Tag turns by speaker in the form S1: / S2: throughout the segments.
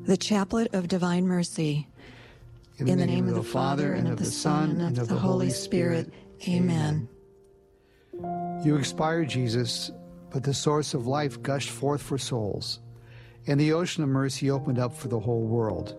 S1: The Chaplet of Divine Mercy. In the name of the Father, and of the Son, and of the Holy Spirit. Amen.
S2: You expired, Jesus, but the source of life gushed forth for souls, and the ocean of mercy opened up for the whole world.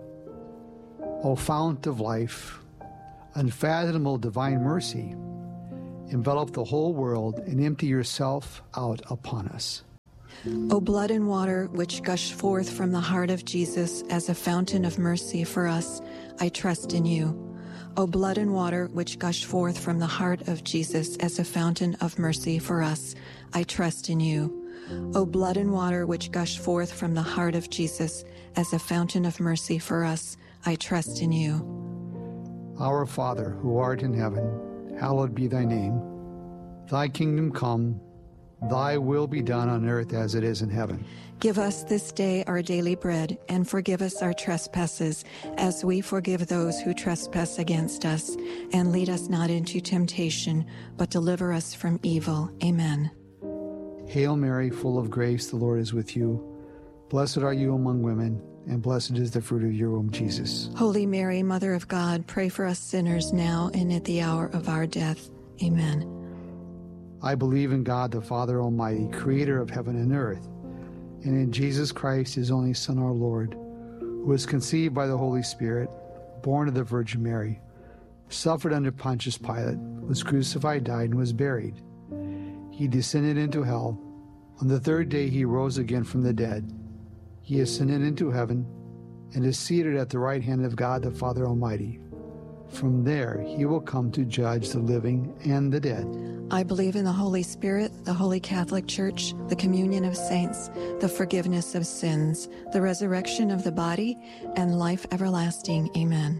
S2: O fount of life, unfathomable divine mercy, envelop the whole world and empty yourself out upon us.
S1: O blood and water which gush forth from the heart of Jesus as a fountain of mercy for us, I trust in you. O blood and water which gush forth from the heart of Jesus as a fountain of mercy for us, I trust in you. O blood and water which gush forth from the heart of Jesus as a fountain of mercy for us, I trust in you.
S2: Our Father, who art in heaven, hallowed be thy name. Thy kingdom come, thy will be done on earth as it is in heaven.
S1: Give us this day our daily bread, and forgive us our trespasses, as we forgive those who trespass against us. And lead us not into temptation, but deliver us from evil. Amen.
S2: Hail Mary, full of grace, the Lord is with you. Blessed are you among women, and blessed is the fruit of your womb, Jesus.
S1: Holy Mary, Mother of God, pray for us sinners now and at the hour of our death. Amen.
S2: I believe in God, the Father Almighty, creator of heaven and earth, and in Jesus Christ, his only Son, our Lord, who was conceived by the Holy Spirit, born of the Virgin Mary, suffered under Pontius Pilate, was crucified, died, and was buried. He descended into hell. On the third day he rose again from the dead. He ascended into heaven and is seated at the right hand of God, the Father Almighty. From there he will come to judge the living and the dead.
S1: I believe in the Holy Spirit, the Holy Catholic Church, the communion of saints, the forgiveness of sins, the resurrection of the body, and life everlasting. Amen.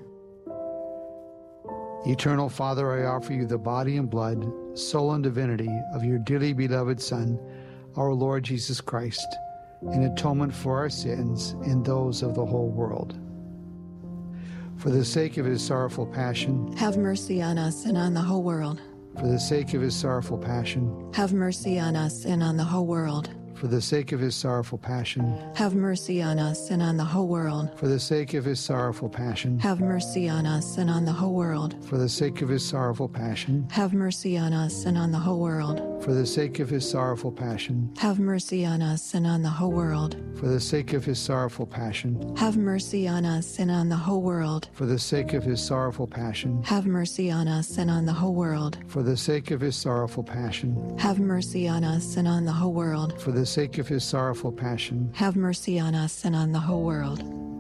S2: Eternal Father, I offer you the body and blood, soul and divinity of your dearly beloved Son, our Lord Jesus Christ, in atonement for our sins and those of the whole world. For the sake of his sorrowful passion,
S1: have mercy on us and on the whole world.
S2: For the sake of his sorrowful passion,
S1: have mercy on us and on the whole world.
S2: For the sake of his sorrowful passion,
S1: have mercy on us and on the whole world.
S2: For the sake of his sorrowful passion,
S1: have mercy on us and on the whole world.
S2: For the sake of his sorrowful passion,
S1: have mercy on us and on the whole world.
S2: For the sake of his sorrowful passion,
S1: have mercy on us and on the whole world.
S2: For the sake of his sorrowful passion,
S1: have mercy on us and on the whole world.
S2: For the sake of his sorrowful passion,
S1: have mercy on us and on the whole world.
S2: For the sake of his sorrowful passion,
S1: have mercy on us and on the whole world.
S2: For the sake of his sorrowful passion,
S1: have mercy on us and on the whole world.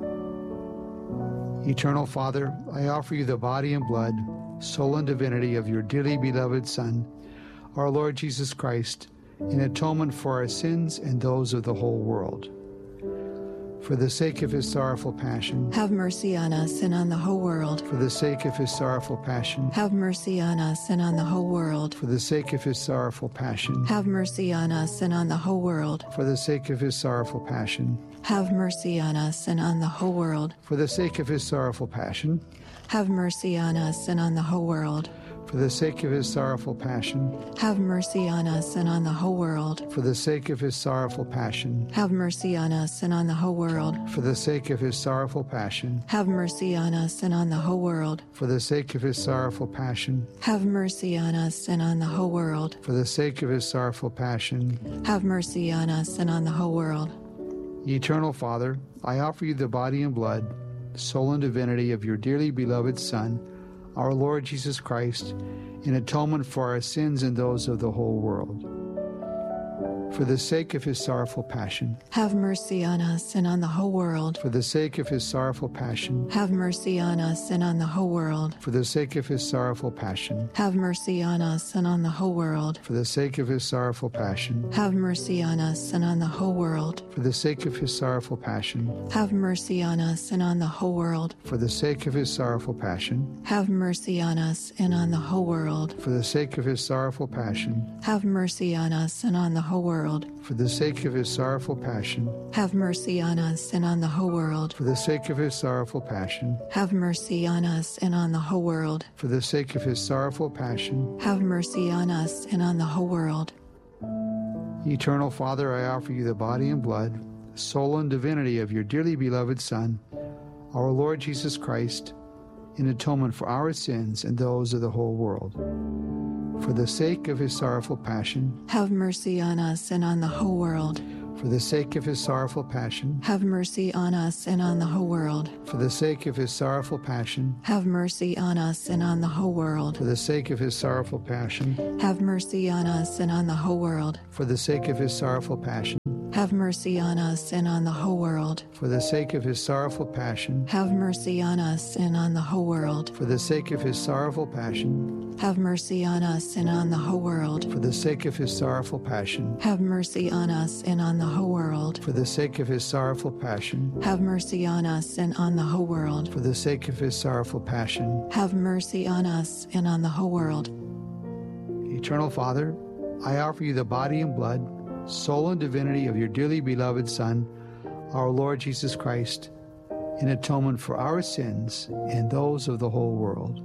S2: Eternal Father, I offer you the body and blood, soul and divinity of your dearly beloved Son, our Lord Jesus Christ, in atonement for our sins and those of the whole world. For the sake of his sorrowful passion,
S1: have mercy on us and on the whole world.
S2: For the sake of his sorrowful passion,
S1: have mercy on us and on the whole world.
S2: For the sake of his sorrowful passion,
S1: have mercy on us and on the whole world.
S2: For the sake of his sorrowful passion,
S1: have mercy on us and on the whole world.
S2: For the sake of his sorrowful passion,
S1: have mercy on us and on the whole world.
S2: For the sake of his sorrowful passion,
S1: have mercy on us and on the whole world.
S2: For the sake of his sorrowful passion,
S1: have mercy on us and on the whole world.
S2: For the sake of his sorrowful passion,
S1: have mercy on us and on the whole world.
S2: For the sake of his sorrowful passion,
S1: have mercy on us and on the whole world.
S2: For the sake of his sorrowful passion,
S1: have mercy on us and on the whole world.
S2: Eternal Father, I offer you the body and blood, soul and divinity of your dearly beloved Son, our Lord Jesus Christ, in atonement for our sins and those of the whole world. For the sake of his sorrowful passion,
S1: have mercy on us and on the whole world.
S2: For the sake of his sorrowful passion,
S1: have mercy on us and on the whole world.
S2: For the sake of his sorrowful passion,
S1: have mercy on us and on the whole world.
S2: For the sake of his sorrowful passion,
S1: have mercy on us and on the whole world.
S2: For the sake of his sorrowful passion,
S1: have mercy on us and on the whole world.
S2: For the sake of his sorrowful passion,
S1: have mercy on us and on the whole world.
S2: For the sake of his sorrowful passion,
S1: have mercy on us and on the whole world.
S2: For the sake of his sorrowful passion,
S1: have mercy on us and on the whole world.
S2: For the sake of his sorrowful passion,
S1: have mercy on us and on the whole world.
S2: For the sake of his sorrowful passion,
S1: have mercy on us and on the whole world.
S2: Eternal Father, I offer you the body and blood, soul, and divinity of your dearly beloved Son, our Lord Jesus Christ, in atonement for our sins and those of the whole world. For the sake of his sorrowful passion,
S1: have mercy on us and on the whole world.
S2: For the sake of his sorrowful passion,
S1: have mercy on us and on the whole world.
S2: For the sake of his sorrowful passion,
S1: have mercy on us and on the whole world.
S2: For the sake of his sorrowful passion,
S1: have mercy on us and on the whole world.
S2: For the sake of his sorrowful passion,
S1: have mercy on us and on the whole world.
S2: For the sake of his sorrowful passion,
S1: have mercy on us and on the whole world.
S2: For the sake of his sorrowful passion,
S1: have mercy on us and on the whole world.
S2: For the sake of his sorrowful passion,
S1: have mercy on us and on the whole world.
S2: For the sake of his sorrowful passion,
S1: have mercy on us and on the whole world.
S2: For the sake of his sorrowful passion,
S1: have mercy on us and on the whole world.
S2: Eternal Father, I offer you the body and blood, soul, and divinity of your dearly beloved Son, our Lord Jesus Christ, in atonement for our sins and those of the whole world.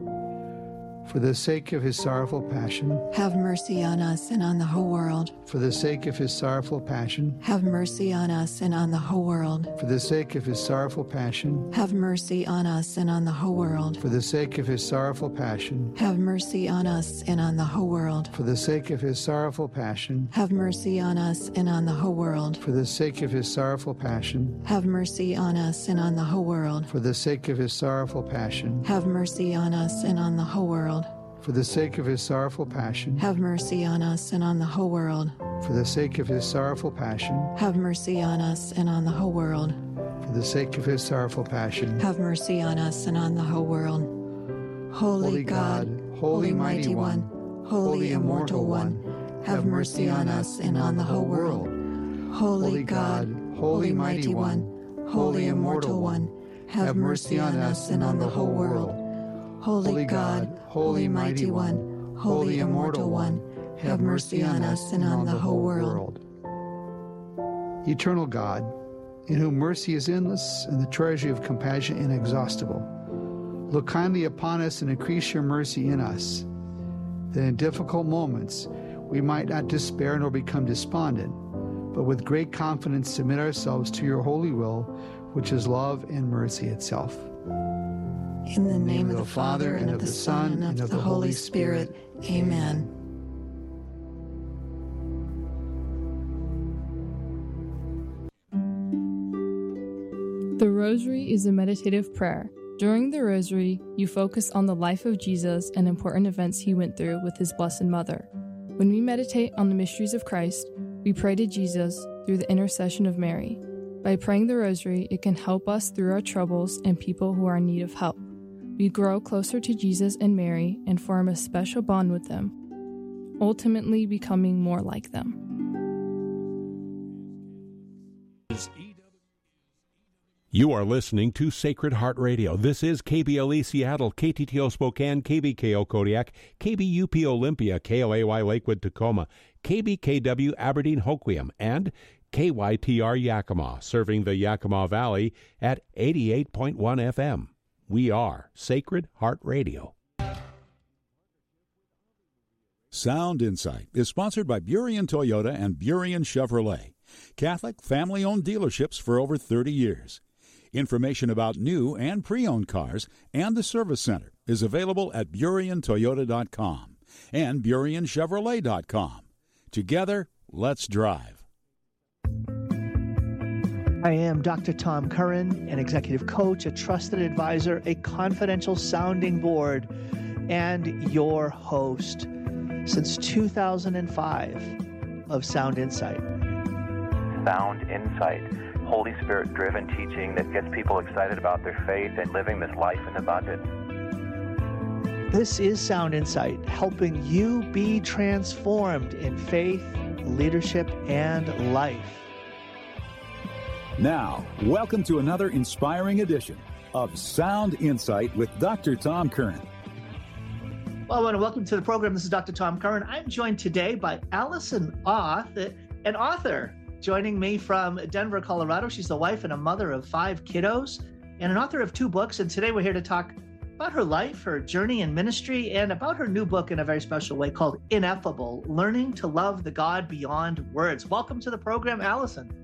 S2: For the sake of his sorrowful passion,
S1: have mercy on us and on the whole world.
S2: For the sake of his sorrowful passion,
S1: have mercy on us and on the whole world.
S2: For the sake of his sorrowful passion,
S1: have mercy on us and on the whole world.
S2: For the sake of his sorrowful passion,
S1: have mercy on us and on the whole world.
S2: For the sake of his sorrowful passion,
S1: have mercy on us and on the whole world.
S2: For the sake of his sorrowful passion,
S1: have mercy on us and on the whole world.
S2: For the sake of his sorrowful passion,
S1: have mercy on us and on the whole world.
S2: For the sake of his sorrowful passion,
S1: have mercy on us and on the whole world.
S2: For the sake of his sorrowful passion,
S1: have mercy on us and on the whole world.
S2: For the sake of his sorrowful passion,
S1: have mercy on us and on the whole world. Holy God, Holy Mighty One, Holy Immortal One, have mercy on us and on the whole world. Holy God, Holy Mighty One, Holy Immortal One, have mercy on us and on the whole world. Holy God, Holy Mighty One, Holy Immortal One, have mercy on us and on the whole world.
S2: Eternal God, in whom mercy is endless and the treasury of compassion inexhaustible, look kindly upon us and increase your mercy in us, that in difficult moments we might not despair nor become despondent, but with great confidence submit ourselves to your holy will, which is love and mercy itself.
S1: In the name of the Father, and of the Son, and of the Holy Spirit. Amen.
S3: The Rosary is a meditative prayer. During the Rosary, you focus on the life of Jesus and important events he went through with his Blessed Mother. When we meditate on the mysteries of Christ, we pray to Jesus through the intercession of Mary. By praying the Rosary, it can help us through our troubles and people who are in need of help. We grow closer to Jesus and Mary and form a special bond with them, ultimately becoming more like them.
S4: You are listening to Sacred Heart Radio. This is KBLE Seattle, KTTO Spokane, KBKO Kodiak, KBUP Olympia, KLAY Lakewood Tacoma, KBKW Aberdeen Hoquiam, and KYTR Yakima, serving the Yakima Valley at 88.1 FM. We are Sacred Heart Radio.
S5: Sound Insight is sponsored by Burien Toyota and Burien Chevrolet, Catholic family-owned dealerships for over 30 years. Information about new and pre-owned cars and the service center is available at BurienToyota.com and BurienChevrolet.com. Together, let's drive.
S6: I am Dr. Tom Curran, an executive coach, a trusted advisor, a confidential sounding board, and your host since 2005 of Sound Insight.
S7: Sound Insight, Holy Spirit-driven teaching that gets people excited about their faith and living this life in abundance.
S6: This is Sound Insight, helping you be transformed in faith, leadership, and life.
S5: Now, welcome to another inspiring edition of Sound Insight with Dr. Tom Curran.
S6: Well, I want to welcome to the program. This is Dr. Tom Curran. I'm joined today by Allison Auth, an author, joining me from Denver, Colorado. She's the wife and a mother of 5 kiddos and an author of 2 books. And today we're here to talk about her life, her journey in ministry, and about her new book in a very special way called Ineffable, Learning to Love the God Beyond Words. Welcome to the program, Allison.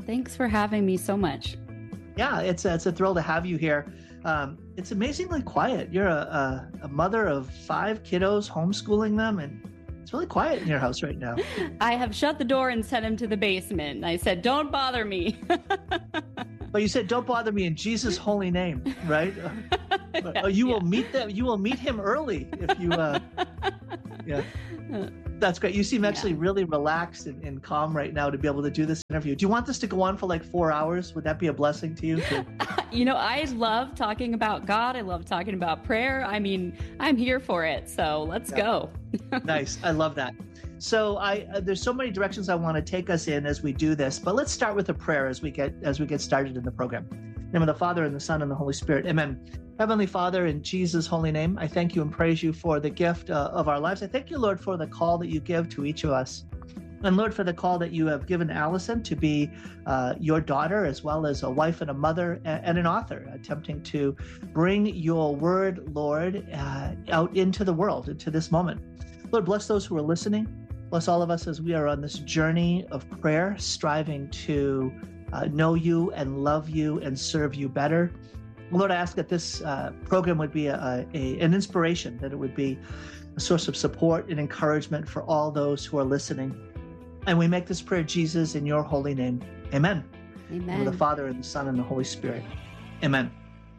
S8: Thanks for having me so much.
S6: Yeah, it's a thrill to have you here. It's amazingly quiet. You're a mother of 5 kiddos, homeschooling them, and it's really quiet in your house right now.
S8: I have shut the door and sent him to the basement. I said, don't bother me.
S6: But you said, don't bother me in Jesus' holy name, right? Will meet them. You will meet him early if you, yeah. That's great. You seem actually really relaxed and calm right now to be able to do this interview. Do you want this to go on for like 4 hours? Would that be a blessing to you?
S8: I love talking about God. I love talking about prayer. I mean, I'm here for it. So let's go.
S6: Nice. I love that. So there's so many directions I want to take us in as we do this, but let's start with a prayer as we get started in the program. In the name of the Father and the Son and the Holy Spirit. Amen. Heavenly Father, in Jesus' holy name, I thank you and praise you for the gift of our lives. I thank you, Lord, for the call that you give to each of us. And Lord, for the call that you have given Allison to be your daughter, as well as a wife and a mother and an author, attempting to bring your word, Lord, out into the world, into this moment. Lord, bless those who are listening. Bless all of us as we are on this journey of prayer, striving to know you and love you and serve you better. Lord, I ask that this program would be an inspiration, that it would be a source of support and encouragement for all those who are listening. And we make this prayer, Jesus, in your holy name. Amen.
S8: Amen.
S6: In the Father and the Son and the Holy Spirit. Amen.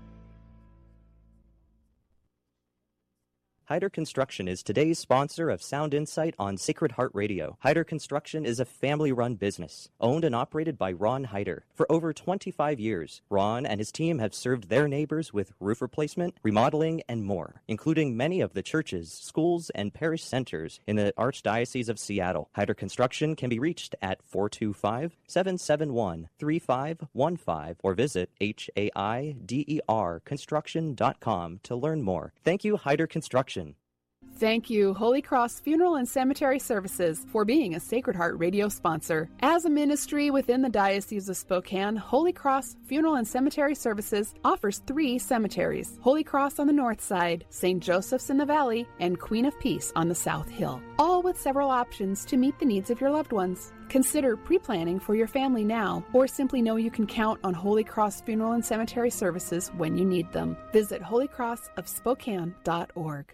S9: Hyder Construction is today's sponsor of Sound Insight on Sacred Heart Radio. Hyder Construction is a family-run business, owned and operated by Ron Hyder. For over 25 years, Ron and his team have served their neighbors with roof replacement, remodeling, and more, including many of the churches, schools, and parish centers in the Archdiocese of Seattle. Hyder Construction can be reached at 425-771-3515 or visit HAIDERconstruction.com to learn more. Thank you, Hyder Construction.
S10: Thank you, Holy Cross Funeral and Cemetery Services, for being a Sacred Heart Radio sponsor. As a ministry within the Diocese of Spokane, Holy Cross Funeral and Cemetery Services offers 3 cemeteries: Holy Cross on the north side, St. Joseph's in the valley, and Queen of Peace on the south hill, all with several options to meet the needs of your loved ones. Consider pre-planning for your family now, or simply know you can count on Holy Cross Funeral and Cemetery Services when you need them. Visit holycrossofspokane.org.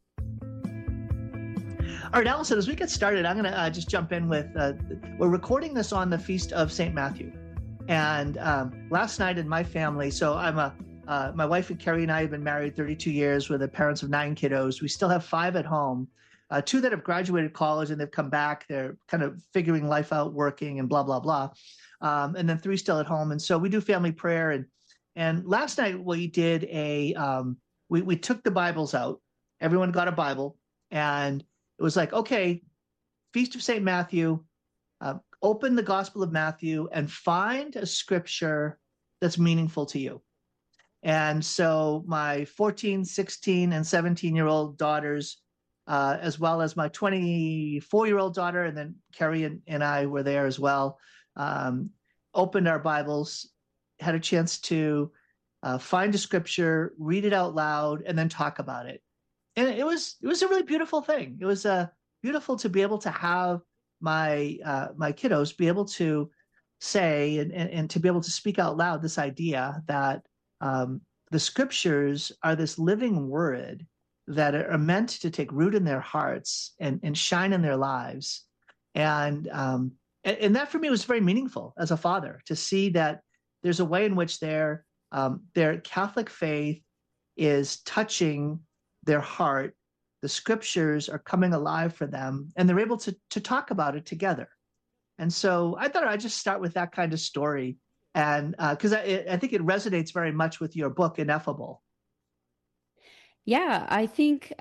S6: All right, Allison, as we get started, I'm going to just jump in with, we're recording this on the Feast of St. Matthew. And last night in my family, so my wife and Carrie and I have been married 32 years. We're the parents of 9 kiddos. We still have 5 at home, 2 that have graduated college and they've come back. They're kind of figuring life out, working and blah, blah, blah. And then 3 still at home. And so we do family prayer. And last night we did we took the Bibles out. Everyone got a Bible, and it was like, okay, Feast of St. Matthew, open the Gospel of Matthew and find a scripture that's meaningful to you. And so my 14, 16, and 17-year-old daughters, as well as my 24-year-old daughter, and then Carrie and I were there as well, opened our Bibles, had a chance to find a scripture, read it out loud, and then talk about it. And it was a really beautiful thing. It was beautiful to be able to have my kiddos be able to say and to be able to speak out loud this idea that the scriptures are this living word that are meant to take root in their hearts and shine in their lives. And that for me was very meaningful as a father, to see that there's a way in which their Catholic faith is touching their heart. The scriptures are coming alive for them, and they're able to talk about it together. And so I thought I'd just start with that kind of story, and because I think it resonates very much with your book, Ineffable.
S8: Yeah, I think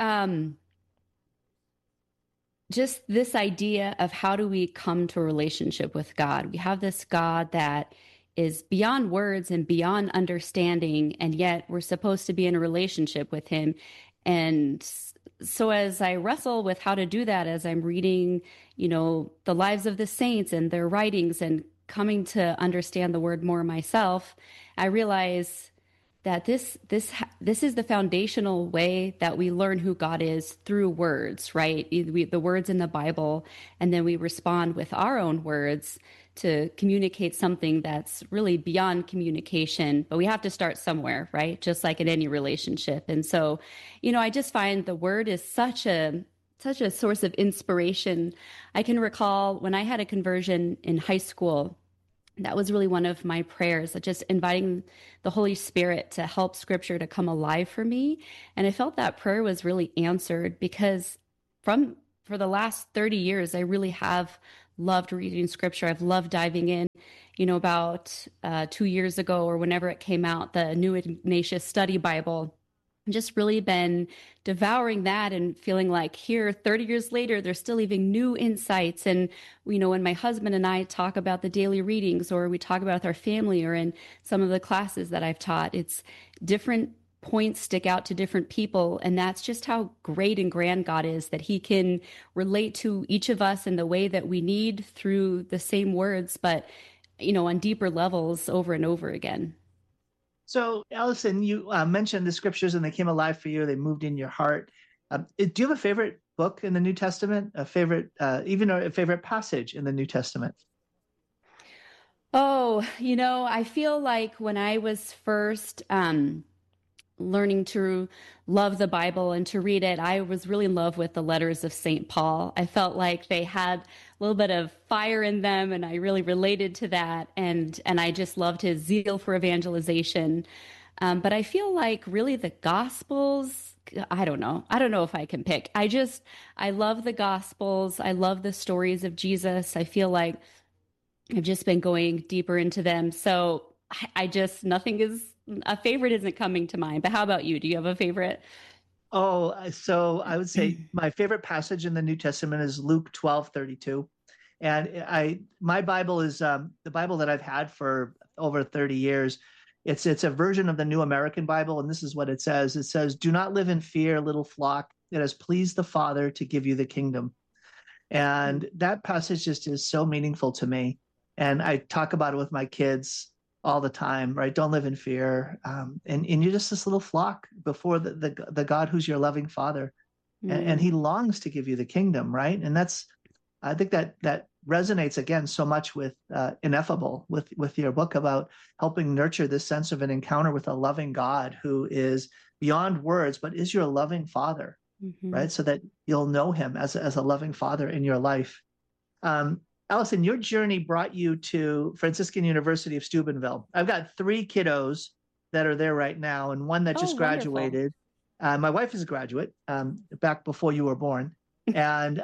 S8: just this idea of how do we come to a relationship with God. We have this God that is beyond words and beyond understanding, and yet we're supposed to be in a relationship with him. And so as I wrestle with how to do that, as I'm reading, the lives of the saints and their writings and coming to understand the word more myself, I realize that this is the foundational way that we learn who God is, through words, right? The words in the Bible, and then we respond with our own words to communicate something that's really beyond communication, but we have to start somewhere, right? Just like in any relationship. And so, I just find the word is such a source of inspiration. I can recall when I had a conversion in high school, that was really one of my prayers, just inviting the Holy Spirit to help Scripture to come alive for me. And I felt that prayer was really answered because for the last 30 years, I really have loved reading Scripture. I've loved diving in. About 2 years ago or whenever it came out, the New Ignatius Study Bible, just really been devouring that and feeling like here 30 years later there's still even new insights. And when my husband and I talk about the daily readings, or we talk about with our family, or in some of the classes that I've taught, it's different points stick out to different people. And that's just how great and grand God is, that he can relate to each of us in the way that we need through the same words, but on deeper levels over and over again.
S6: So, Allison, you mentioned the scriptures and they came alive for you. They moved in your heart. Do you have a favorite book in the New Testament? Even a favorite passage in the New Testament?
S8: Oh, I feel like when I was first learning to love the Bible and to read it, I was really in love with the letters of St. Paul. I felt like they had a little bit of fire in them, and I really related to that. And I just loved his zeal for evangelization. But I feel like really the Gospels, I don't know if I can pick. I love the Gospels. I love the stories of Jesus. I feel like I've just been going deeper into them. So a favorite isn't coming to mind. But how about you? Do you have a favorite?
S6: Oh, so I would say my favorite passage in the New Testament is Luke 12:32. And my Bible is the Bible that I've had for over 30 years. It's a version of the New American Bible, and this is what it says. It says, "Do not live in fear, little flock. It has pleased the Father to give you the kingdom." And that passage just is so meaningful to me. And I talk about it with my kids all the time, right? Don't live in fear. And you're just this little flock before the God who's your loving Father. And he longs to give you the kingdom, right? And I think that resonates again so much with Ineffable, with your book about helping nurture this sense of an encounter with a loving God who is beyond words, but is your loving Father, right? So that you'll know him as a loving Father in your life. Allison, your journey brought you to Franciscan University of Steubenville. I've got 3 kiddos that are there right now, and one that just graduated. My wife is a graduate back before you were born, and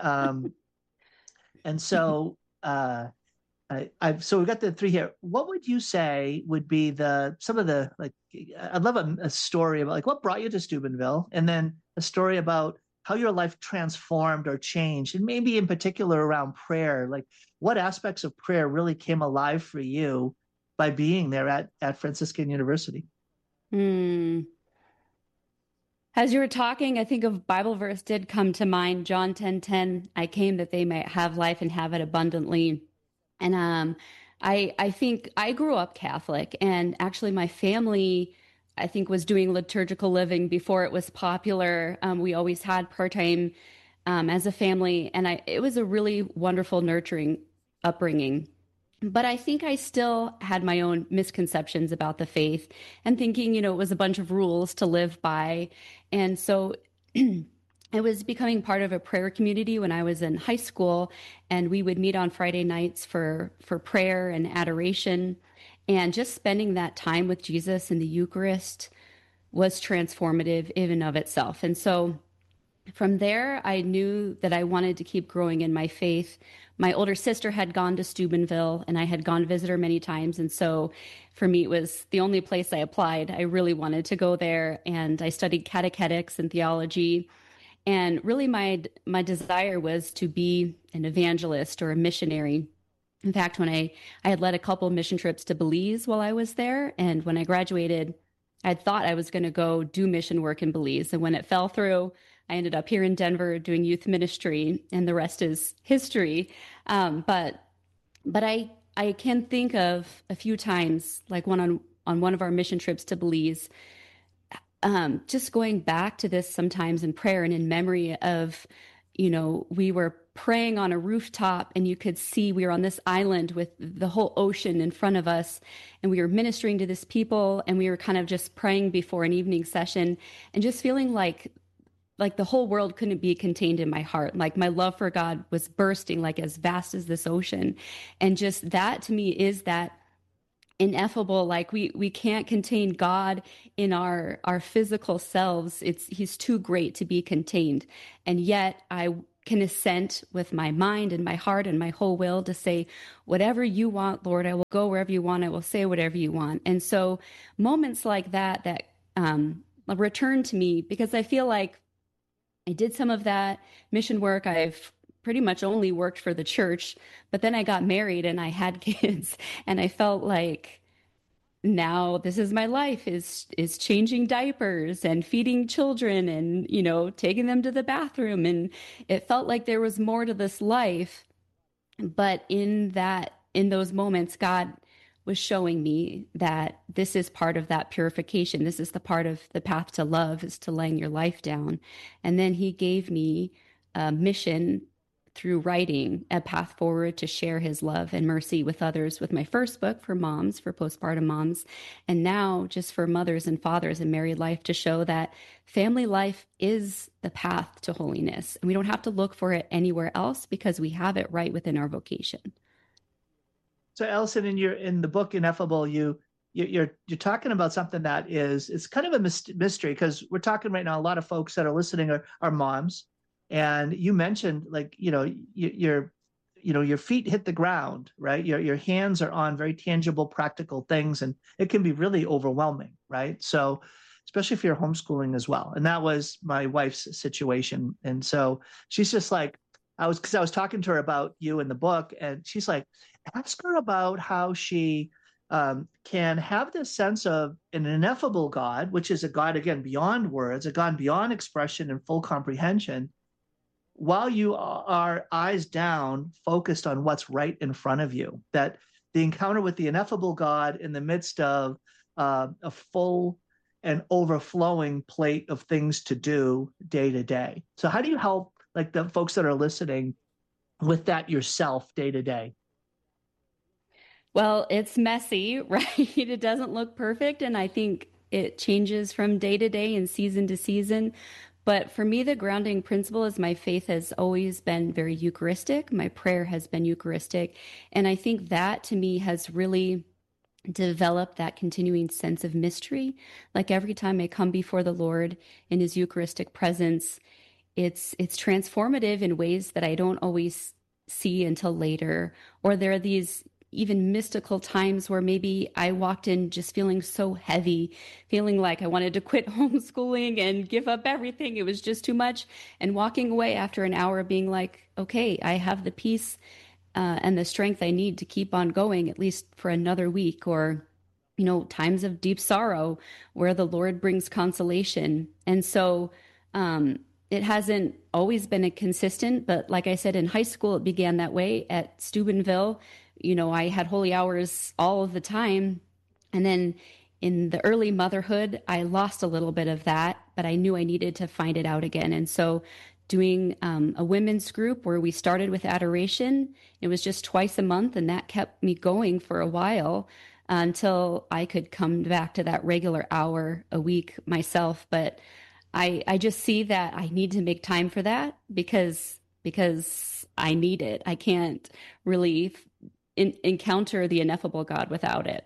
S6: so so we've got the 3 here. What would you say would be some of the I'd love a story about what brought you to Steubenville, and then a story about how your life transformed or changed, and maybe in particular around prayer. Like, what aspects of prayer really came alive for you by being there at Franciscan University?
S8: As you were talking, I think a Bible verse did come to mind, John 10:10. I came that they might have life and have it abundantly. And I think I grew up Catholic, and actually my family, I think, was doing liturgical living before it was popular. We always had prayer time as a family, and it was a really wonderful, nurturing upbringing. But I think I still had my own misconceptions about the faith and thinking, it was a bunch of rules to live by. And so I was becoming part of a prayer community when I was in high school, and we would meet on Friday nights for prayer and adoration. And just spending that time with Jesus in the Eucharist was transformative in and of itself. And so from there, I knew that I wanted to keep growing in my faith. My older sister had gone to Steubenville, and I had gone to visit her many times. And so for me, it was the only place I applied. I really wanted to go there, and I studied catechetics and theology. And really my desire was to be an evangelist or a missionary. In fact, when I had led a couple of mission trips to Belize while I was there, and when I graduated, I thought I was going to go do mission work in Belize. And when it fell through, I ended up here in Denver doing youth ministry, and the rest is history. But I can think of a few times, like on one of our mission trips to Belize, just going back to this sometimes in prayer and in memory of, we were praying on a rooftop, and you could see we were on this island with the whole ocean in front of us, and we were ministering to this people, and we were kind of just praying before an evening session and just feeling like the whole world couldn't be contained in my heart. Like my love for God was bursting, like as vast as this ocean. And just that to me is that ineffable, like we can't contain God in our physical selves. He's too great to be contained. And yet I can assent with my mind and my heart and my whole will to say, whatever you want, Lord, I will go wherever you want. I will say whatever you want. And so moments like that return to me, because I feel like I did some of that mission work. I've pretty much only worked for the church, but then I got married and I had kids, and I felt like now this is my life, is changing diapers and feeding children and, taking them to the bathroom. And it felt like there was more to this life. But in those moments, God was showing me that this is part of that purification. This is the part of the path to love, is to laying your life down. And then he gave me a mission through writing, a path forward to share his love and mercy with others, with my first book for moms, for postpartum moms, and now just for mothers and fathers in married life, to show that family life is the path to holiness. And we don't have to look for it anywhere else, because we have it right within our vocation.
S6: So Allison, in the book Ineffable, you're talking about something that it's kind of a mystery, because we're talking right now, a lot of folks that are listening are moms. And you mentioned, like, your feet hit the ground, right? Your hands are on very tangible, practical things, and it can be really overwhelming, right? So, especially if you're homeschooling as well. And that was my wife's situation. And so she's just like, I was talking to her about you in the book, and she's like, ask her about how she can have this sense of an ineffable God, which is a God, again, beyond words, a God beyond expression and full comprehension, while you are eyes down, focused on what's right in front of you. That the encounter with the ineffable God in the midst of a full and overflowing plate of things to do day to day. So how do you help, like, the folks that are listening with that yourself day to day?
S8: Well, it's messy, right? It doesn't look perfect. And I think it changes from day to day and season to season. But for me, the grounding principle is my faith has always been very Eucharistic. My prayer has been Eucharistic. And I think that to me has really developed that continuing sense of mystery. Like every time I come before the Lord in his Eucharistic presence, it's transformative in ways that I don't always see until later. Or there are these even mystical times where maybe I walked in just feeling so heavy, feeling like I wanted to quit homeschooling and give up everything. It was just too much. And walking away after an hour being like, okay, I have the peace and the strength I need to keep on going, at least for another week. Or, times of deep sorrow where the Lord brings consolation. And so it hasn't always been a consistent, but like I said, in high school, it began that way. At Steubenville, I had holy hours all of the time. And then in the early motherhood, I lost a little bit of that, but I knew I needed to find it out again. And so doing a women's group where we started with adoration, it was just twice a month, and that kept me going for a while until I could come back to that regular hour a week myself. But I just see that I need to make time for that because I need it. I can't really encounter the ineffable God without it.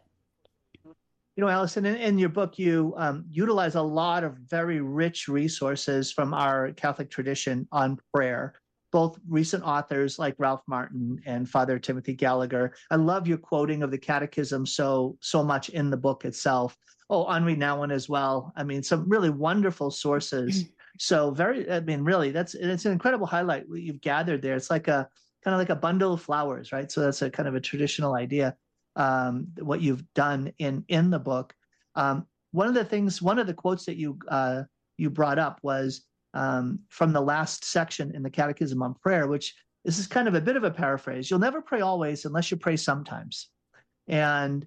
S6: Allison, in your book, you utilize a lot of very rich resources from our Catholic tradition on prayer, both recent authors like Ralph Martin and Father Timothy Gallagher. I love your quoting of the Catechism so much in the book itself. Oh, Henri Nouwen as well. I mean, some really wonderful sources. So really, it's an incredible highlight what you've gathered there. It's like kind of like a bundle of flowers, right? So that's a kind of a traditional idea. What you've done in the book. One of the quotes that you brought up was from the last section in the Catechism on prayer, which this is kind of a bit of a paraphrase. You'll never pray always unless you pray sometimes. And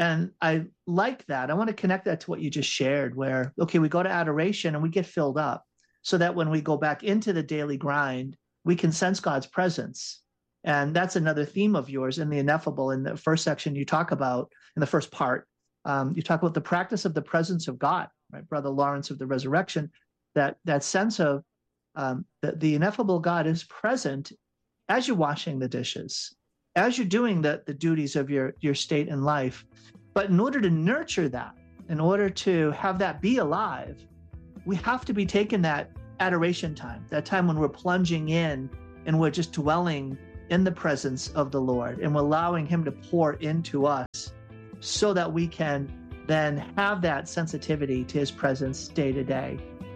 S6: I like that. I want to connect that to what you just shared, where, okay, we go to adoration and we get filled up so that when we go back into the daily grind, we can sense God's presence. And that's another theme of yours in the Ineffable. In the first section, you talk about, in the first part, you talk about the practice of the presence of God, right? Brother Lawrence of the Resurrection, that sense of the ineffable God is present as you're washing the dishes, as you're doing the duties of your state in life. But in order to nurture that, in order to have that be alive, we have to be taking that adoration time, that time when we're plunging in and we're just dwelling in the presence of the Lord, and we're allowing him to pour into us so that we can then have that sensitivity to his presence day to day.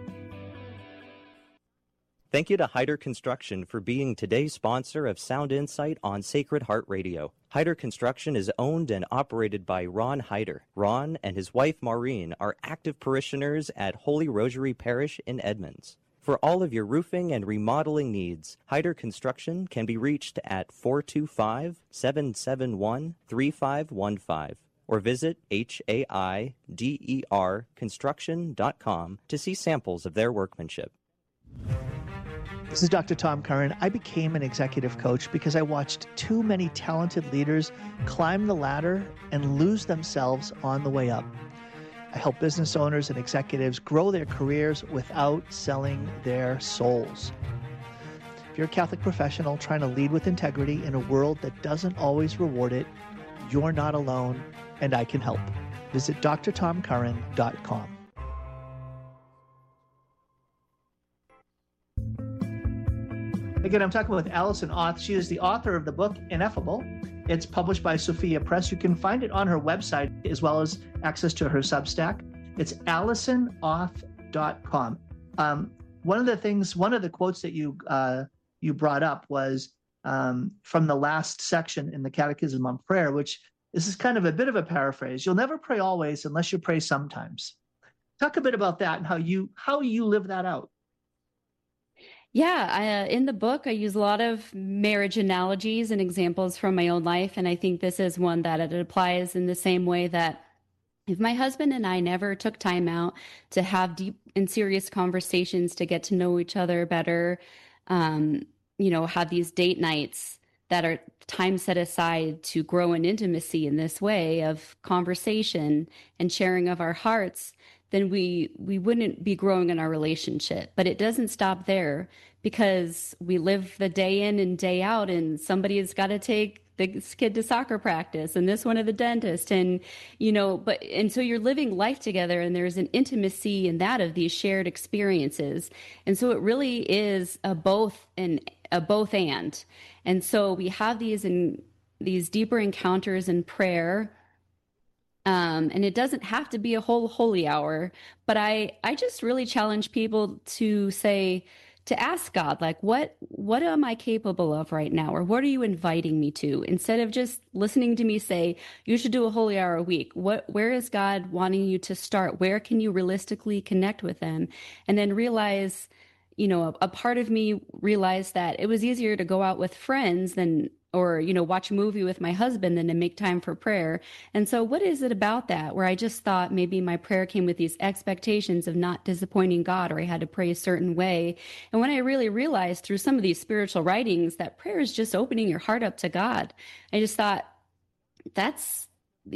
S9: Thank you to Hyder Construction for being today's sponsor of Sound Insight on Sacred Heart Radio. Hyder Construction is owned and operated by Ron Hyder. Ron and his wife Maureen are active parishioners at Holy Rosary Parish in Edmonds. For all of your roofing and remodeling needs, Hyder Construction can be reached at 425-771-3515 or visit HAIDERconstruction.com to see samples of their workmanship.
S6: This is Dr. Tom Curran. I became an executive coach because I watched too many talented leaders climb the ladder and lose themselves on the way up. I help business owners and executives grow their careers without selling their souls. If you're a Catholic professional trying to lead with integrity in a world that doesn't always reward it, you're not alone, and I can help. Visit drtomcurran.com. Again, I'm talking with Allison Auth. She is the author of the book Ineffable. It's published by Sophia Press. You can find it on her website as well as access to her Substack. It's AllisonAuth.com. One of the quotes that you brought up was from the last section in the Catechism on Prayer, which this is kind of a bit of a paraphrase. You'll never pray always unless you pray sometimes. Talk a bit about that and how you live that out.
S8: Yeah, in the book, I use a lot of marriage analogies and examples from my own life. And I think this is one that it applies in the same way that if my husband and I never took time out to have deep and serious conversations to get to know each other better, have these date nights that are time set aside to grow in intimacy in this way of conversation and sharing of our hearts, then we wouldn't be growing in our relationship. But it doesn't stop there, because we live the day in and day out, and somebody has got to take this kid to soccer practice and this one to the dentist. And, and so you're living life together, and there's an intimacy in that of these shared experiences. And so it really is a both and. And so we have these deeper encounters in prayer. And it doesn't have to be a whole holy hour, but I just really challenge people to ask God, like, what am I capable of right now? Or what are you inviting me to? Instead of just listening to me say, you should do a holy hour a week. Where is God wanting you to start? Where can you realistically connect with him? And then realize, a part of me realized that it was easier to go out with friends or watch a movie with my husband than to make time for prayer. And so what is it about that where I just thought maybe my prayer came with these expectations of not disappointing God, or I had to pray a certain way? And when I really realized through some of these spiritual writings that prayer is just opening your heart up to God, I just thought that's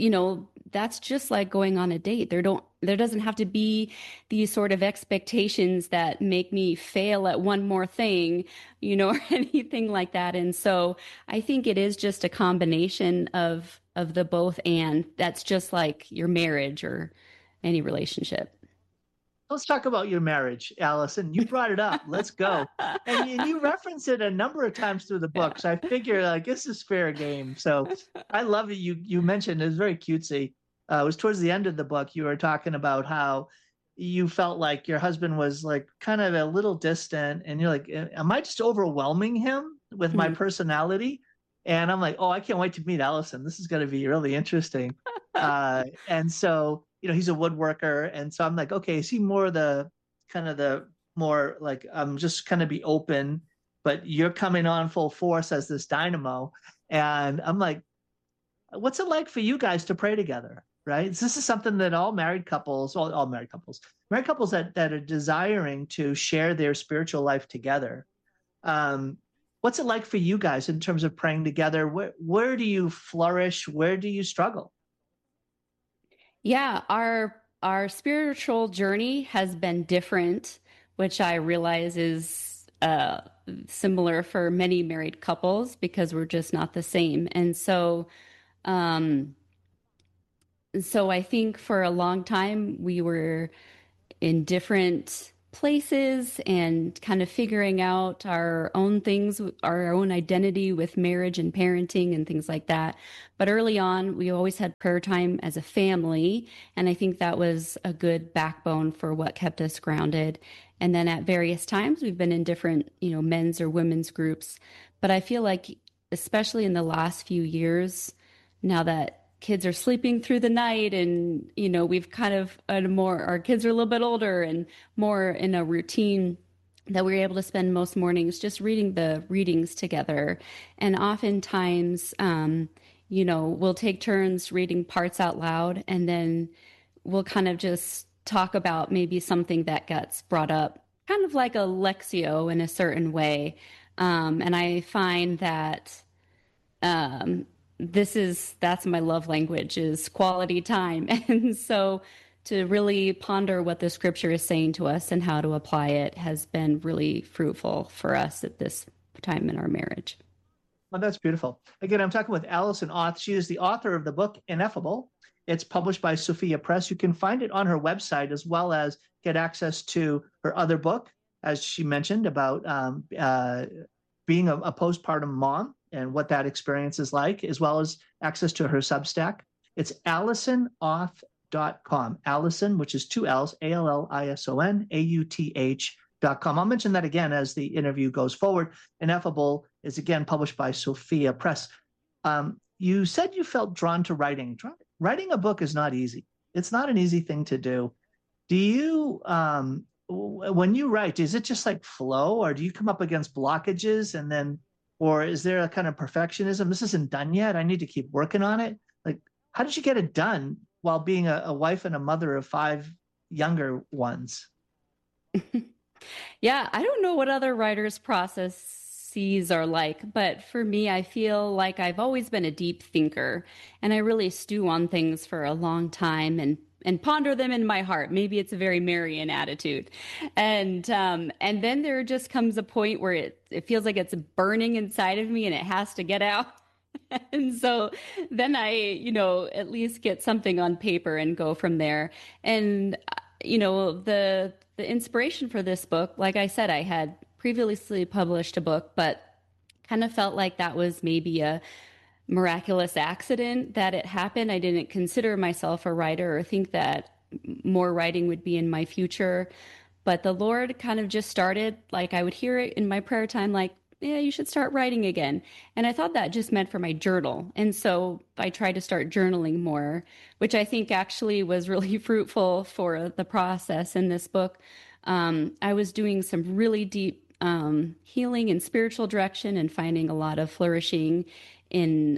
S8: just like going on a date. There doesn't have to be these sort of expectations that make me fail at one more thing, or anything like that. And so I think it is just a combination of the both, and that's just like your marriage or any relationship.
S6: Let's talk about your marriage, Allison. You brought it up. Let's go. And you reference it a number of times through the book. So I figure this is fair game. So I love it. You mentioned it was very cutesy. It was towards the end of the book. You were talking about how you felt like your husband was like kind of a little distant, and you're like, am I just overwhelming him with my personality? And I'm like, oh, I can't wait to meet Allison. This is going to be really interesting. And so, he's a woodworker. And so I'm like, okay, is he more the more like, I'm just kind of be open, but you're coming on full force as this dynamo. And I'm like, what's it like for you guys to pray together? Right? This is something that all married couples that are desiring to share their spiritual life together. What's it like for you guys in terms of praying together? Where do you flourish? Where do you struggle?
S8: Yeah, our spiritual journey has been different, which I realize is similar for many married couples because we're just not the same. And so I think for a long time we were in different places and kind of figuring out our own things, our own identity with marriage and parenting and things like that. But early on, we always had prayer time as a family. And I think that was a good backbone for what kept us grounded. And then at various times, we've been in different, men's or women's groups. But I feel like, especially in the last few years, now that kids are sleeping through the night and, we've kind of our kids are a little bit older and more in a routine that we're able to spend most mornings just reading the readings together. And oftentimes, we'll take turns reading parts out loud, and then we'll kind of just talk about maybe something that gets brought up, kind of like a lectio in a certain way. And I find that, that's my love language, is quality time. And so to really ponder what the scripture is saying to us and how to apply it has been really fruitful for us at this time in our marriage.
S6: Well, that's beautiful. Again, I'm talking with Allison Auth. She is the author of the book Ineffable. It's published by Sophia Press. You can find it on her website, as well as get access to her other book, as she mentioned, about being a postpartum mom and what that experience is like, as well as access to her Substack. It's AllisonAuth.com. Allison, which is two L's, AllisonAuth.com. I'll mention that again as the interview goes forward. Ineffable is again published by Sophia Press. You said you felt drawn to writing. Writing a book is not easy. It's not an easy thing to do. Do you, when you write, is it just like flow, or do you come up against blockages and then, or is there a kind of perfectionism? This isn't done yet. I need to keep working on it. Like, how did you get it done while being a wife and a mother of 5 younger ones?
S8: Yeah, I don't know what other writers' processes are like, but for me, I feel like I've always been a deep thinker, and I really stew on things for a long time and ponder them in my heart. Maybe it's a very Marian attitude. And then there just comes a point where it feels like it's burning inside of me and it has to get out. And so then I, at least get something on paper and go from there. And, the inspiration for this book, like I said, I had previously published a book, but kind of felt like that was maybe a miraculous accident that it happened. I didn't consider myself a writer or think that more writing would be in my future. But the Lord kind of just started, like I would hear it in my prayer time, like, yeah, you should start writing again. And I thought that just meant for my journal. And so I tried to start journaling more, which I think actually was really fruitful for the process in this book. I was doing some really deep healing and spiritual direction and finding a lot of flourishing in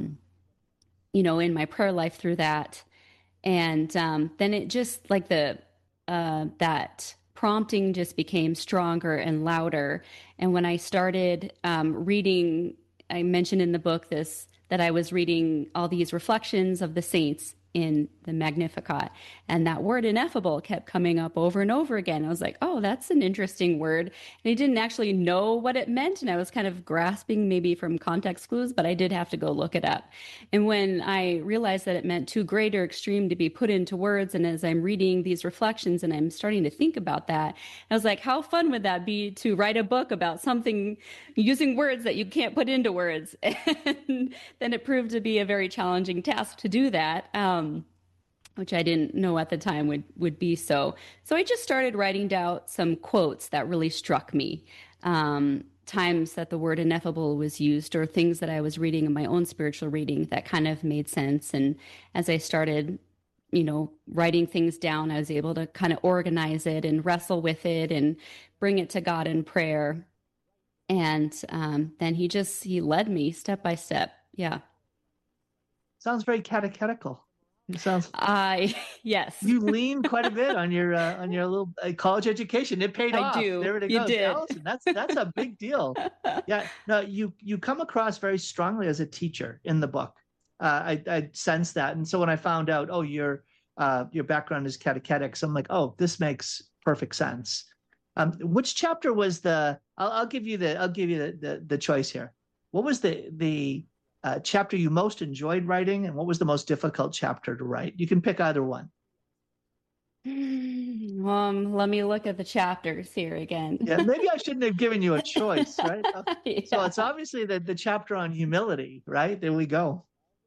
S8: my prayer life through that. And then it just like that prompting just became stronger and louder. And when I started reading, I mentioned in the book that I was reading all these reflections of the saints in the Magnificat, and that word ineffable kept coming up over and over again. I was like, oh, that's an interesting word. And I didn't actually know what it meant, and I was kind of grasping maybe from context clues, but I did have to go look it up. And when I realized that it meant too great or extreme to be put into words, and as I'm reading these reflections and I'm starting to think about that, I was like, how fun would that be to write a book about something using words that you can't put into words? And then it proved to be a very challenging task to do that. Which I didn't know at the time would be so. So I just started writing down some quotes that really struck me, times that the word ineffable was used, or things that I was reading in my own spiritual reading that kind of made sense. And as I started, writing things down, I was able to kind of organize it and wrestle with it and bring it to God in prayer. And then he led me step by step. Yeah.
S6: Sounds very catechetical. It sounds.
S8: Yes.
S6: You lean quite a bit on your little college education. It paid off.
S8: I do.
S6: There it
S8: You
S6: goes,
S8: did.
S6: Allison. That's a big deal. Yeah. No, you come across very strongly as a teacher in the book. I sense that, and so when I found out, oh, your background is catechetics, I'm like, oh, this makes perfect sense. Which chapter was the? I'll give you the choice here. What was the chapter you most enjoyed writing, and what was the most difficult chapter to write? You can pick either one.
S8: Let me look at the chapters here again.
S6: Yeah, maybe I shouldn't have given you a choice, right?
S8: Yeah.
S6: So it's obviously the chapter on humility, right? There we go.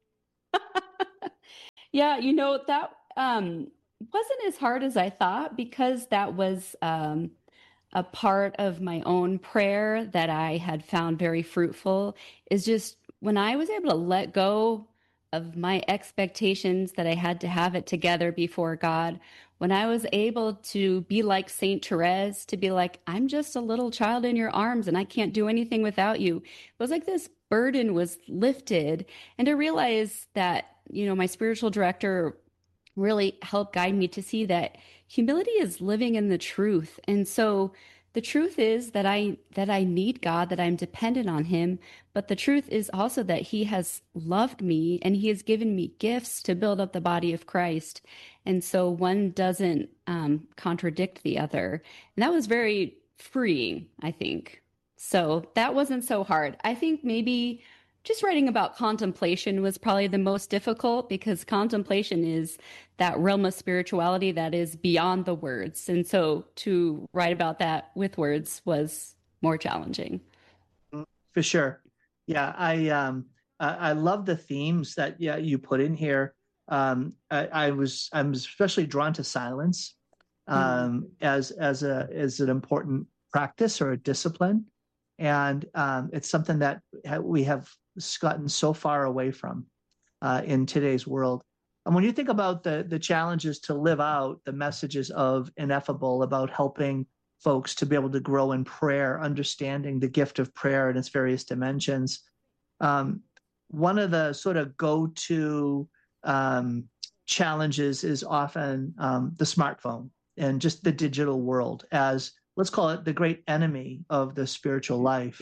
S8: Yeah, that wasn't as hard as I thought, because that was a part of my own prayer that I had found very fruitful, is just when I was able to let go of my expectations that I had to have it together before God, when I was able to be like Saint Therese, to be like, I'm just a little child in your arms and I can't do anything without you. It was like this burden was lifted, and to realize that, my spiritual director really helped guide me to see that humility is living in the truth. And so the truth is that I need God, that I'm dependent on him. But the truth is also that he has loved me and he has given me gifts to build up the body of Christ. And so one doesn't contradict the other. And that was very freeing, I think. So that wasn't so hard. I think maybe just writing about contemplation was probably the most difficult, because contemplation is that realm of spirituality that is beyond the words. And so to write about that with words was more challenging.
S6: For sure. Yeah, I love the themes that you put in here. I'm especially drawn to silence as an important practice or a discipline. And it's something that we have gotten so far away from in today's world. And when you think about the challenges to live out the messages of Ineffable, about helping folks to be able to grow in prayer, understanding the gift of prayer in its various dimensions, one of the sort of go-to challenges is often the smartphone and just the digital world as, let's call it, the great enemy of the spiritual life.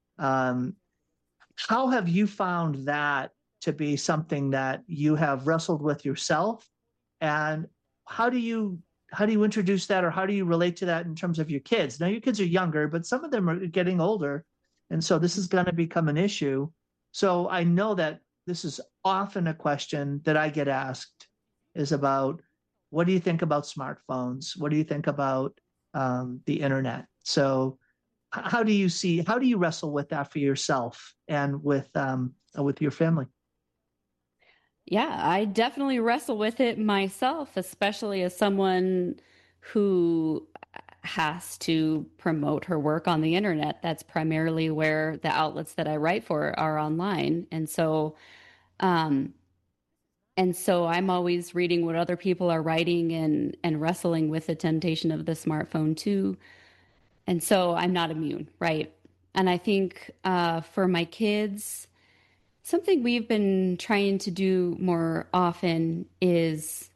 S6: How have you found that to be something that you have wrestled with yourself? And how do you introduce that, or how do you relate to that in terms of your kids? Now, your kids are younger, but some of them are getting older. And so this is going to become an issue. So I know that this is often a question that I get asked, is about, what do you think about smartphones? What do you think about the internet? So how do you wrestle with that for yourself and with your family?
S8: Yeah, I definitely wrestle with it myself, especially as someone who has to promote her work on the internet. That's primarily where the outlets that I write for are online. And so I'm always reading what other people are writing and wrestling with the temptation of the smartphone too. And so I'm not immune, right? And I think for my kids, something we've been trying to do more often is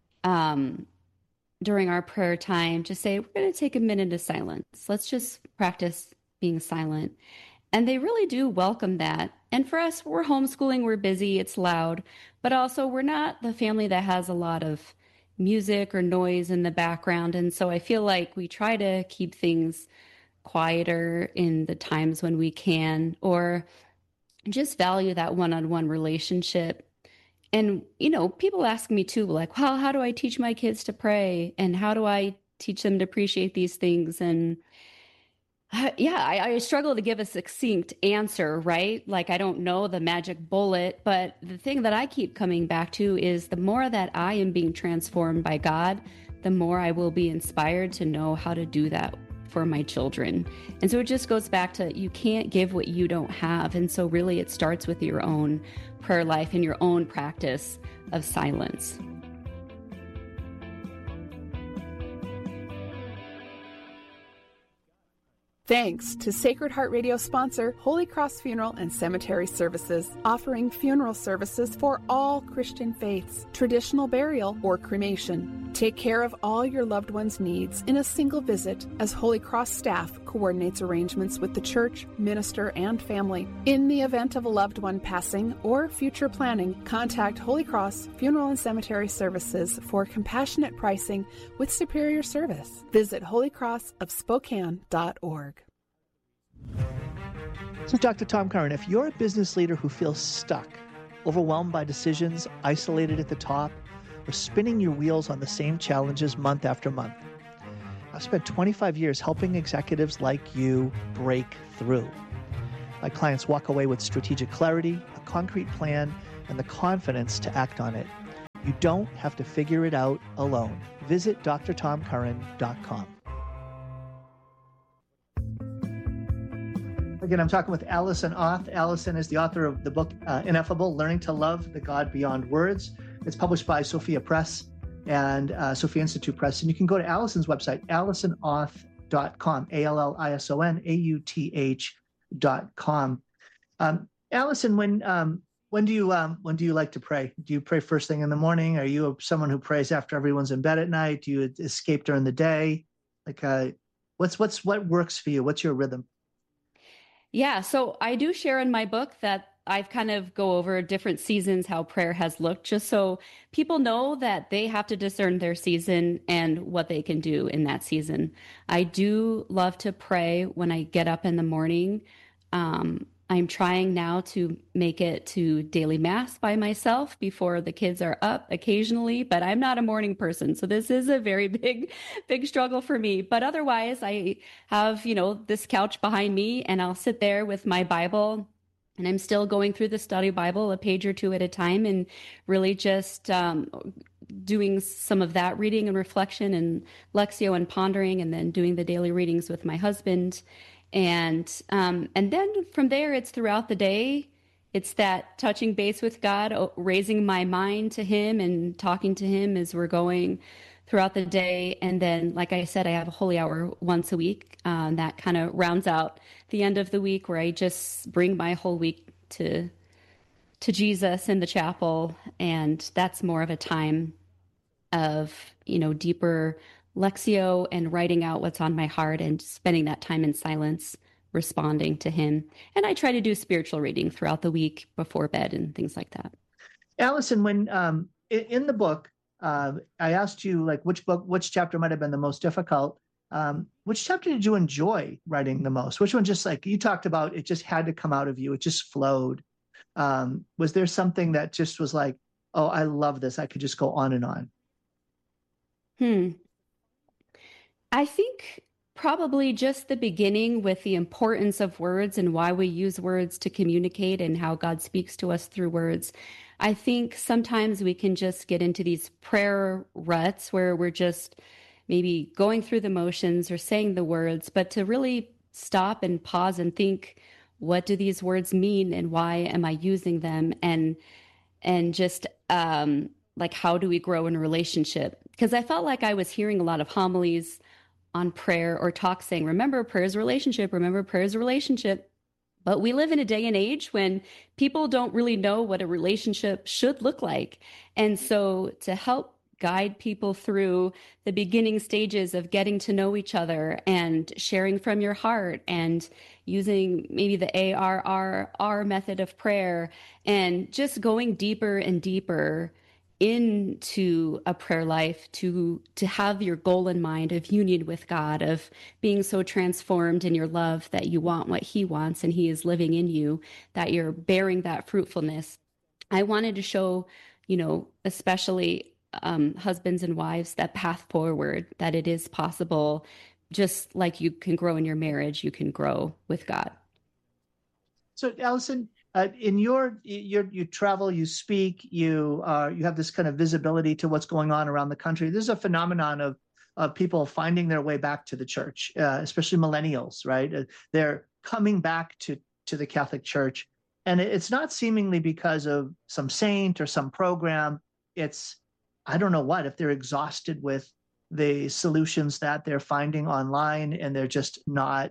S8: during our prayer time, just say, we're going to take a minute of silence. Let's just practice being silent. And they really do welcome that. And for us, we're homeschooling, we're busy, it's loud, but also we're not the family that has a lot of music or noise in the background. And so I feel like we try to keep things quieter in the times when we can, or just value that one-on-one relationship. And, people ask me too, like, well, how do I teach my kids to pray? And how do I teach them to appreciate these things? And I struggle to give a succinct answer, right? Like, I don't know the magic bullet, but the thing that I keep coming back to is the more that I am being transformed by God, the more I will be inspired to know how to do that for my children. And so it just goes back to, you can't give what you don't have. And so really it starts with your own prayer life and your own practice of silence.
S10: Thanks to Sacred Heart Radio sponsor Holy Cross Funeral and Cemetery Services, offering funeral services for all Christian faiths, traditional burial or cremation. Take care of all your loved ones' needs in a single visit as Holy Cross staff coordinates arrangements with the church, minister, and family. In the event of a loved one passing or future planning, contact Holy Cross Funeral and Cemetery Services for compassionate pricing with superior service. Visit holycrossofspokane.org.
S6: So, Dr. Tom Curran, if you're a business leader who feels stuck, overwhelmed by decisions, isolated at the top, or spinning your wheels on the same challenges month after month, I've spent 25 years helping executives like you break through. My clients walk away with strategic clarity, a concrete plan, and the confidence to act on it. You don't have to figure it out alone. Visit drtomcurran.com. Again, I'm talking with Allison Auth. Allison is the author of the book Ineffable, Learning to Love the God Beyond Words. It's published by Sophia Press and Sophia Institute Press. And you can go to Allison's website, AllisonAuth.com, AllisonAuth.com. Allison, when do you like to pray? Do you pray first thing in the morning? Are you someone who prays after everyone's in bed at night? Do you escape during the day? What works for you? What's your rhythm?
S8: Yeah, so I do share in my book that I've kind of go over different seasons, how prayer has looked, just so people know that they have to discern their season and what they can do in that season. I do love to pray when I get up in the morning. I'm trying now to make it to daily mass by myself before the kids are up occasionally, but I'm not a morning person. So this is a very big struggle for me. But otherwise, I have, this couch behind me and I'll sit there with my Bible and I'm still going through the study Bible a page or two at a time and really just doing some of that reading and reflection and Lectio and pondering and then doing the daily readings with my husband. And then from there, it's throughout the day. It's that touching base with God, raising my mind to Him and talking to Him as we're going throughout the day. And then, like I said, I have a holy hour once a week. That kind of rounds out the end of the week where I just bring my whole week to Jesus in the chapel. And that's more of a time of, deeper Lectio and writing out what's on my heart and spending that time in silence, responding to Him. And I try to do spiritual reading throughout the week before bed and things like that.
S6: Allison, when in the book, I asked you which chapter might have been the most difficult. Which chapter did you enjoy writing the most? Which one you talked about, it just had to come out of you. It just flowed. Was there something that just was like, oh, I love this. I could just go on and on.
S8: I think probably just the beginning with the importance of words and why we use words to communicate and how God speaks to us through words. I think sometimes we can just get into these prayer ruts where we're just maybe going through the motions or saying the words, but to really stop and pause and think, what do these words mean and why am I using them? And just how do we grow in a relationship? Because I felt like I was hearing a lot of homilies on prayer or talk saying, remember, prayer is a relationship, remember, prayer is a relationship. But we live in a day and age when people don't really know what a relationship should look like. And so to help guide people through the beginning stages of getting to know each other and sharing from your heart and using maybe the ARRR method of prayer and just going deeper and deeper into a prayer life to have your goal in mind of union with God, of being so transformed in your love that you want what He wants and He is living in you, that you're bearing that fruitfulness. I wanted to show, especially husbands and wives, that path forward, that it is possible. Just like you can grow in your marriage, you can grow with God.
S6: So, Allison, in you travel, you speak, you have this kind of visibility to what's going on around the country. There's a phenomenon of people finding their way back to the church, especially millennials, right? They're coming back to the Catholic Church, and it's not seemingly because of some saint or some program. It's, I don't know what, if they're exhausted with the solutions that they're finding online and they're just not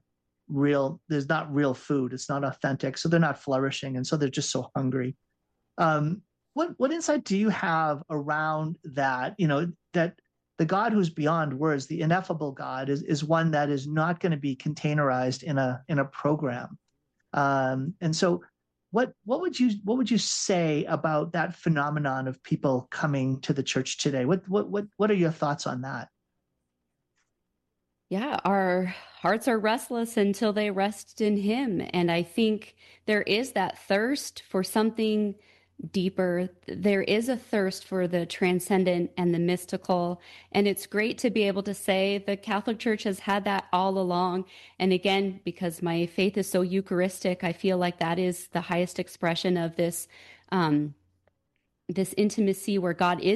S6: not real food. It's not authentic. So they're not flourishing. And so they're just so hungry. What insight do you have around that, that the God who's beyond words, the ineffable God, is one that is not going to be containerized in a program? And so what would you say about that phenomenon of people coming to the church today? What are your thoughts on that?
S8: Yeah, our hearts are restless until they rest in Him. And I think there is that thirst for something deeper. There is a thirst for the transcendent and the mystical. And it's great to be able to say the Catholic Church has had that all along. And again, because my faith is so Eucharistic, I feel like that is the highest expression of this, this intimacy where God is